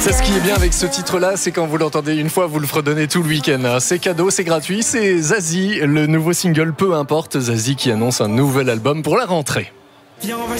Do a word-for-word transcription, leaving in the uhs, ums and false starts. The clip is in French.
C'est ce qui est bien avec ce titre-là, c'est quand vous l'entendez une fois, vous le fredonnez tout le week-end. C'est cadeau, c'est gratuit, c'est Zazie, le nouveau single Peu importe. Zazie qui annonce un nouvel album pour la rentrée. Viens, on va